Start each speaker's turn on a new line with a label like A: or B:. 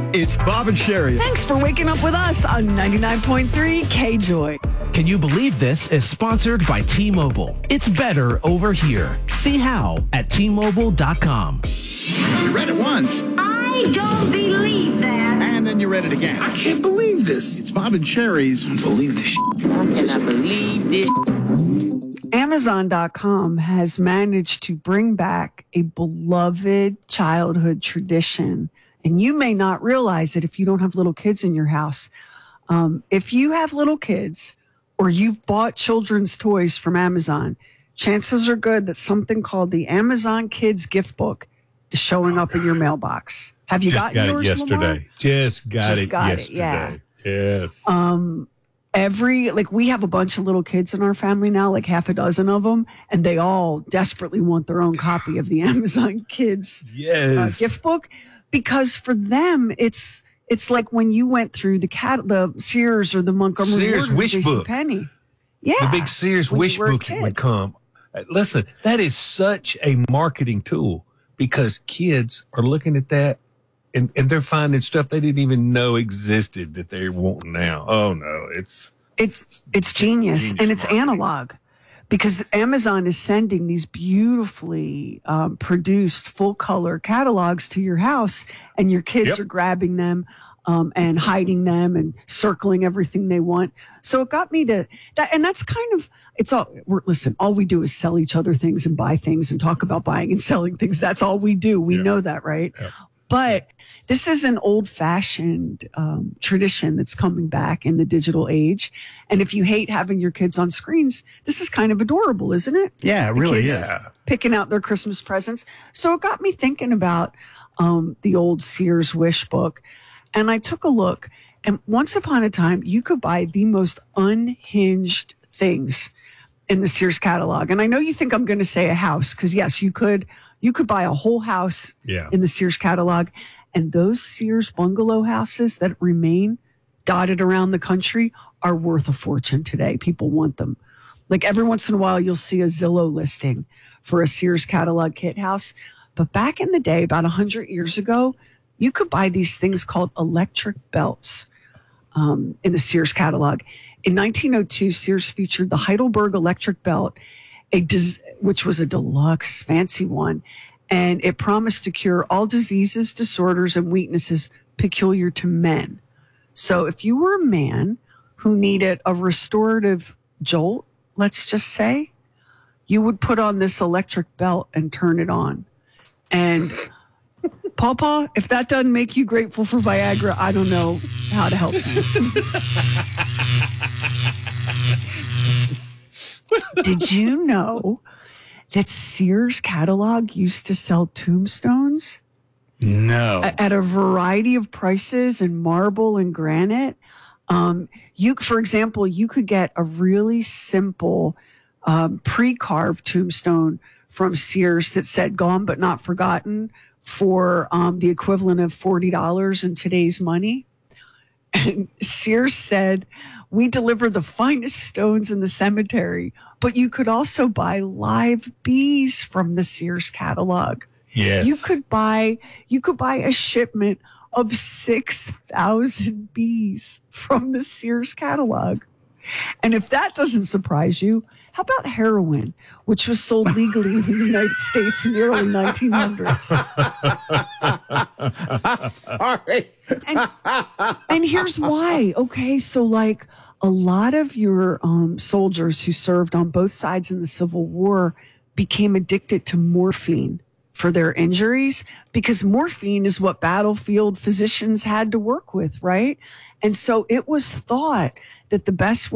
A: It's Bob and Sherry.
B: Thanks for waking up with us on 99.3 K-Joy.
C: Can you believe this is sponsored by T-Mobile? It's better over here. See how at T-Mobile.com.
A: You read it once.
D: I don't believe that.
A: And then you read it again. I can't believe this. It's Bob and Sherry's. I believe this.
E: I cannot believe this.
B: Amazon.com has managed to bring back a beloved childhood tradition. And you may not realize it if you don't have little kids in your house. If you have little kids or you've bought children's toys from Amazon, chances are good that something called the Amazon Kids Gift Book is showing up in your mailbox. Have you gotten yours,
F: yesterday?
B: Lamar?
F: Just got it yesterday.
B: Yeah.
F: Yes.
B: We have a bunch of little kids in our family now, like half a dozen of them, and they all desperately want their own copy of the Amazon Kids gift book, because for them it's like when you went through the Sears or the Montgomery
F: Sears
B: Ward or
F: Wish Book.
B: JCPenney. Yeah,
F: the big Sears
B: when
F: Wish
B: you were a
F: Book
B: kid.
F: would come. Listen, that is such a marketing tool because kids are looking at that and they're finding stuff they didn't even know existed that they're wanting now. Oh no, it's
B: genius, and it's
F: marketing.
B: analog, because Amazon is sending these beautifully produced full color catalogs to your house, and your kids are grabbing them and hiding them and circling everything they want. So it got me to that, and that's kind of all we do is sell each other things and buy things and talk about buying and selling things. That's all we do. We know that, right? Yeah. But this is an old-fashioned tradition that's coming back in the digital age. And if you hate having your kids on screens, this is kind of adorable, isn't it?
A: Yeah, it really is.
B: Picking out their Christmas presents. So it got me thinking about the old Sears Wish Book. And I took a look. And once upon a time, you could buy the most unhinged things in the Sears catalog. And I know you think I'm going to say a house, because yes, you could buy a whole house in the Sears catalog. And those Sears bungalow houses that remain dotted around the country are worth a fortune today. People want them. Like every once in a while, you'll see a Zillow listing for a Sears catalog kit house. But back in the day, about 100 years ago, you could buy these things called electric belts in the Sears catalog. In 1902, Sears featured the Heidelberg electric belt, which was a deluxe, fancy one. And it promised to cure all diseases, disorders, and weaknesses peculiar to men. So if you were a man who needed a restorative jolt, let's just say, you would put on this electric belt and turn it on. And Pawpaw, if that doesn't make you grateful for Viagra, I don't know how to help you. Did you know that Sears catalog used to sell tombstones?
A: No.
B: At a variety of prices in marble and granite. For example, you could get a really simple pre-carved tombstone from Sears that said "Gone but not forgotten" for the equivalent of $40 in today's money. And Sears said, "We deliver the finest stones in the cemetery, but you could also buy live bees from the Sears catalog."
F: Yes.
B: You could buy a shipment of 6,000 bees from the Sears catalog. And if that doesn't surprise you, how about heroin, which was sold legally in the United States in the early 1900s?
A: All right.
B: And here's why. Okay, so like a lot of your soldiers who served on both sides in the Civil War became addicted to morphine for their injuries, because morphine is what battlefield physicians had to work with, right? And so it was thought that the best